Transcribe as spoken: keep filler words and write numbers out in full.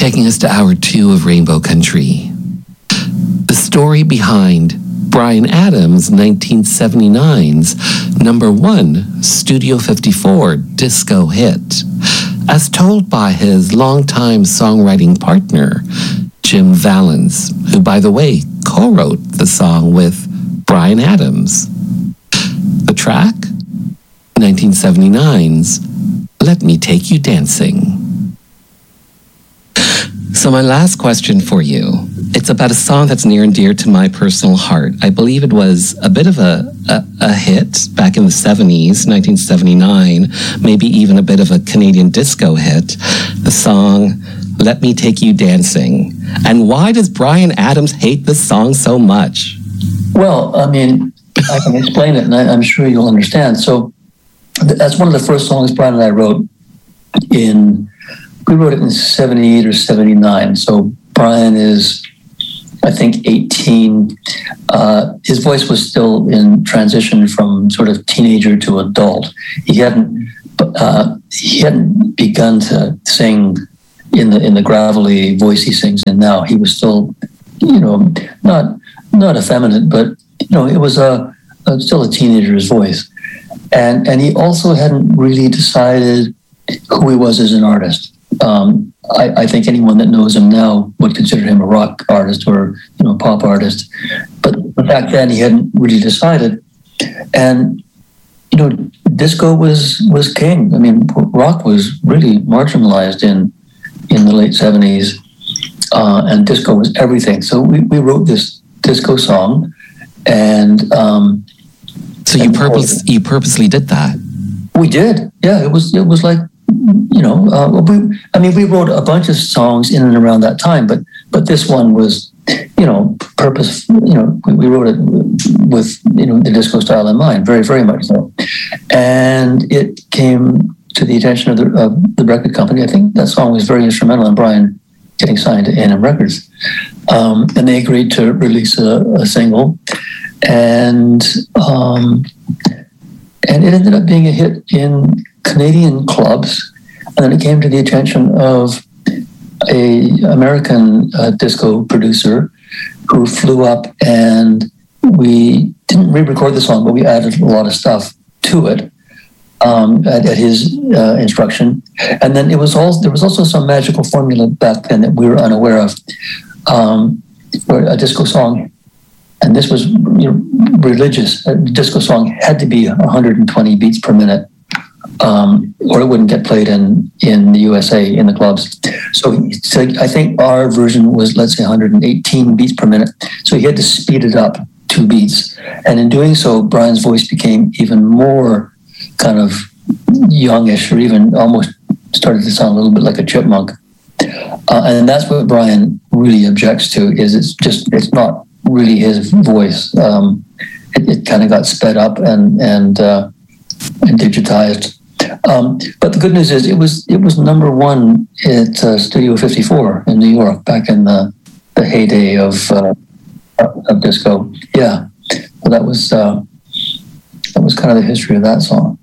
taking us to hour two of Rainbow Country. The story behind Bryan Adams' nineteen seventy-nine's number one Studio fifty-four disco hit, as told by his longtime songwriting partner, Jim Vallance, who, by the way, co-wrote the song with Bryan Adams. The track? nineteen seventy-nine's Let Me Take You Dancing. So my last question for you, it's about a song that's near and dear to my personal heart. I believe it was a bit of a, a, a hit back in the seventies, nineteen seventy-nine, maybe even a bit of a Canadian disco hit, the song Let Me Take You Dancing. And why does Bryan Adams hate this song so much? Well, I mean, I can explain it, and I, I'm sure you'll understand. So that's one of the first songs Bryan and I wrote in, we wrote it in seventy-eight or seventy-nine. So Bryan is, I think, eighteen. Uh, his voice was still in transition from sort of teenager to adult. He hadn't, uh, he hadn't begun to sing in the in the gravelly voice he sings in now. He was still, you know, not not effeminate, but you know, it was a, a still a teenager's voice. And and he also hadn't really decided who he was as an artist. Um, I, I think anyone that knows him now would consider him a rock artist or, you know, pop artist. But back then he hadn't really decided. And, you know, disco was was king. I mean, rock was really marginalized in in the late seventies, uh, and disco was everything. So we, we wrote this disco song, and um, so you purpose you purposely did that. We did, yeah. It was it was like, you know, uh, we, I mean, we wrote a bunch of songs in and around that time, but but this one was, you know, purpose. You know, we, we wrote it with, you know, the disco style in mind, very very much so, and it came to the attention of the of the record company. I think that song was very instrumental in Bryan getting signed to A and M Records, um, and they agreed to release a, a single, and um, and it ended up being a hit in Canadian clubs. And then it came to the attention of a American uh, disco producer who flew up, and we didn't re-record the song, but we added a lot of stuff to it um, at, at his uh, instruction. And then it was also there was also some magical formula back then that we were unaware of, um, for a disco song. And this was, you know, religious. A disco song had to be one hundred twenty beats per minute, um, or it wouldn't get played in, in the U S A in the clubs. So, so I think our version was, let's say, one hundred eighteen beats per minute. So he had to speed it up two beats. And in doing so, Bryan's voice became even more kind of youngish, or even almost started to sound a little bit like a chipmunk. Uh, and that's what Bryan really objects to, is it's just, it's not really his voice. Um, it, it kind of got sped up and and, uh, and digitized. Um, but the good news is it was it was number one at uh, Studio fifty-four in New York back in the, the heyday of uh, of disco. Yeah, well, that was uh, that was kind of the history of that song.